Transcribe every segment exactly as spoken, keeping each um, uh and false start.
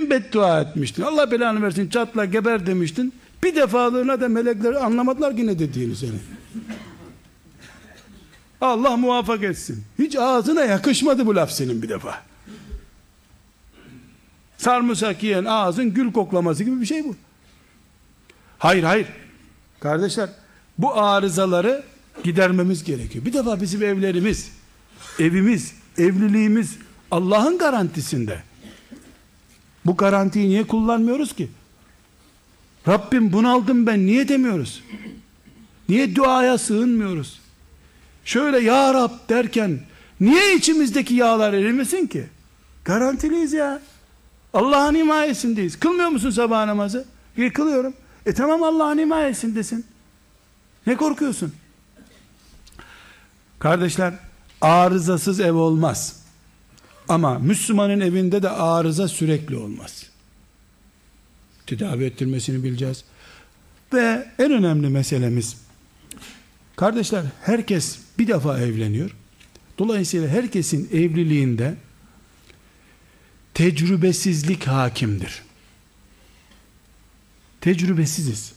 gün beddua etmiştin. Allah belanı versin, çatla geber demiştin. Bir defalığına da melekler anlamadılar ki ne dediğini senin. Allah muvaffak etsin. Hiç ağzına yakışmadı bu laf senin bir defa. Sarımsak yiyen ağzın gül koklaması gibi bir şey bu. Hayır hayır. Kardeşler, bu arızaları gidermemiz gerekiyor. Bir defa bizim evlerimiz, evimiz, evliliğimiz Allah'ın garantisinde. Bu garantiyi niye kullanmıyoruz ki? Rabbim bunaldım ben niye demiyoruz? Niye duaya sığınmıyoruz? Şöyle ya Rab derken niye içimizdeki yağlar erimesin ki? Garantiliyiz ya. Allah'ın himayesindeyiz. Kılmıyor musun sabah namazı? E, kılıyorum. E tamam, Allah'ın himayesindesin. Ne korkuyorsun? Kardeşler, arızasız ev olmaz. Ama Müslümanın evinde de arıza sürekli olmaz. Tedavi ettirmesini bileceğiz. Ve en önemli meselemiz, kardeşler, herkes bir defa evleniyor. Dolayısıyla herkesin evliliğinde tecrübesizlik hakimdir. Tecrübesiziz.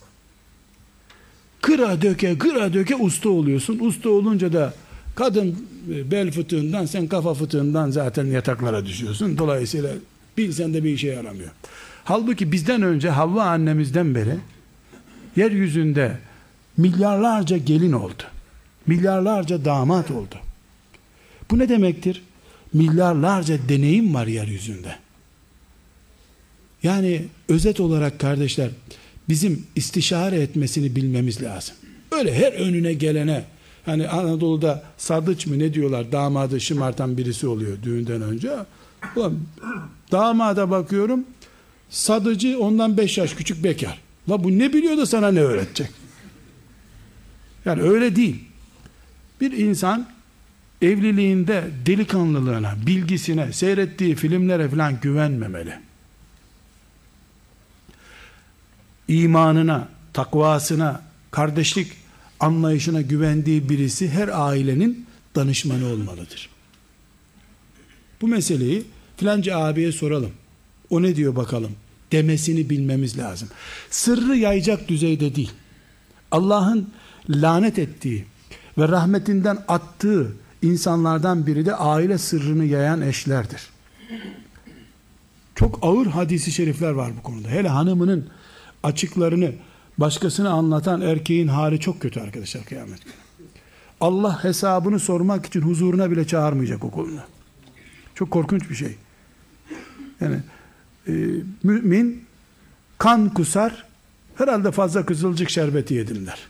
Kıra döke kıra döke usta oluyorsun. Usta olunca da kadın bel fıtığından, sen kafa fıtığından zaten yataklara düşüyorsun. Dolayısıyla bilsen de bir işe yaramıyor. Halbuki bizden önce Havva annemizden beri yeryüzünde milyarlarca gelin oldu. Milyarlarca damat oldu. Bu ne demektir? Milyarlarca deneyim var yeryüzünde. Yani özet olarak kardeşler, bizim istişare etmesini bilmemiz lazım. Öyle her önüne gelene, hani Anadolu'da sadıç mı ne diyorlar, damadı şımartan birisi oluyor düğünden önce. Ulan, damada bakıyorum, sadıcı ondan beş yaş küçük, bekar. La bu ne biliyor da sana ne öğretecek? Yani öyle değil. Bir insan evliliğinde delikanlılığına, bilgisine, seyrettiği filmlere falan güvenmemeli. İmanına, takvasına, kardeşlik anlayışına güvendiği birisi her ailenin danışmanı olmalıdır. Bu meseleyi filanca abiye soralım, o ne diyor bakalım demesini bilmemiz lazım. Sırrı yayacak düzeyde değil. Allah'ın lanet ettiği ve rahmetinden attığı insanlardan biri de aile sırrını yayan eşlerdir. Çok ağır hadisi şerifler var bu konuda. Hele hanımının açıklarını başkasına anlatan erkeğin hali çok kötü arkadaşlar kıyamet günü. Allah hesabını sormak için huzuruna bile çağırmayacak o kolunu. Çok korkunç bir şey. Yani e, mümin kan kusar, herhalde fazla kızılcık şerbeti yedim der.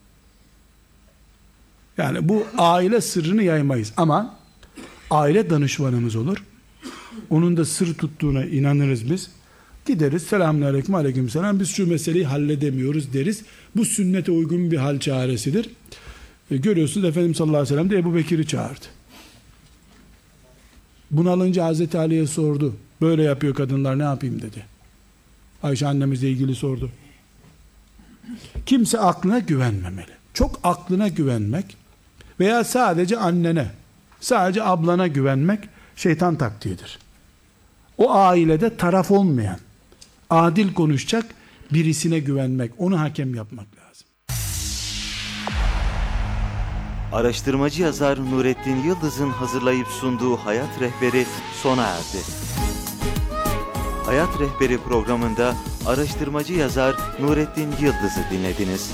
Yani bu aile sırrını yaymayız ama aile danışmanımız olur. Onun da sır tuttuğuna inanırız biz. Gideriz, selamünaleyküm, aleykümselam, biz şu meseleyi halledemiyoruz deriz. Bu sünnete uygun bir hal çaresidir. E, görüyorsunuz Efendimiz sallallahu aleyhi ve sellem de Ebu Bekir'i çağırdı. Bunalınca Hazreti Ali'ye sordu. Böyle yapıyor kadınlar, ne yapayım dedi. Ayşe annemizle ilgili sordu. Kimse aklına güvenmemeli. Çok aklına güvenmek veya sadece annene, sadece ablana güvenmek şeytan taktiğidir. O ailede taraf olmayan, adil konuşacak birisine güvenmek, onu hakem yapmak lazım. Araştırmacı yazar Nurettin Yıldız'ın hazırlayıp sunduğu Hayat Rehberi sona erdi. Hayat Rehberi programında araştırmacı yazar Nurettin Yıldız'ı dinlediniz.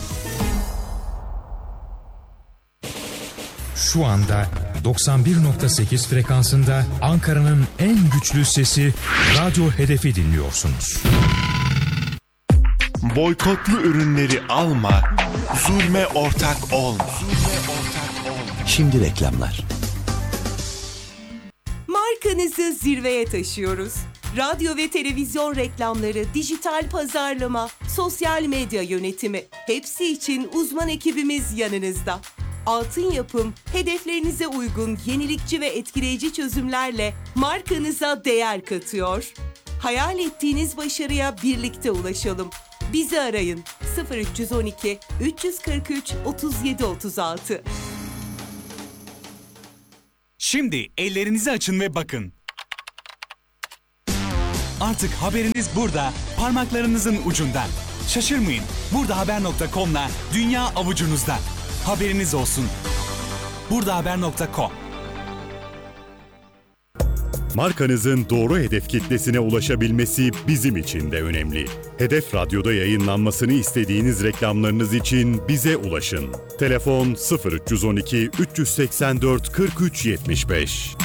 Şu anda doksan bir nokta sekiz frekansında Ankara'nın en güçlü sesi Radyo Hedef'i dinliyorsunuz. Boykotlu ürünleri alma, zulme ortak olma. Şimdi reklamlar. Markanızı zirveye taşıyoruz. Radyo ve televizyon reklamları, dijital pazarlama, sosyal medya yönetimi, hepsi için uzman ekibimiz yanınızda. Altın Yapım, hedeflerinize uygun yenilikçi ve etkileyici çözümlerle markanıza değer katıyor. Hayal ettiğiniz başarıya birlikte ulaşalım. Bizi arayın sıfır üç on iki üç kırk üç otuz yedi otuz altı. Şimdi ellerinizi açın ve bakın. Artık haberiniz burada, parmaklarınızın ucunda. Şaşırmayın, buradahaber nokta com'la dünya avucunuzda. Haberiniz olsun. buradahaber nokta com. Markanızın doğru hedef kitlesine ulaşabilmesi bizim için de önemli. Hedef Radyo'da yayınlanmasını istediğiniz reklamlarınız için bize ulaşın. Telefon sıfır üç on iki üç seksen dört kırk üç yetmiş beş.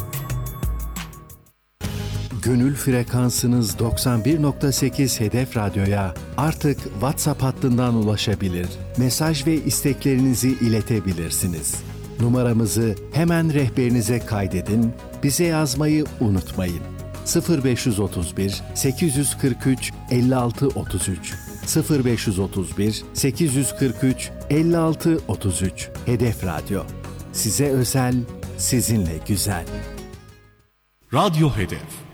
Gönül frekansınız doksan bir nokta sekiz Hedef Radyo'ya artık WhatsApp hattından ulaşabilir, mesaj ve isteklerinizi iletebilirsiniz. Numaramızı hemen rehberinize kaydedin, bize yazmayı unutmayın. sıfır beş otuz bir sekiz kırk üç elli altı otuz üç sıfır beş otuz bir sekiz kırk üç elli altı otuz üç Hedef Radyo. Size özel, sizinle güzel. Radyo Hedef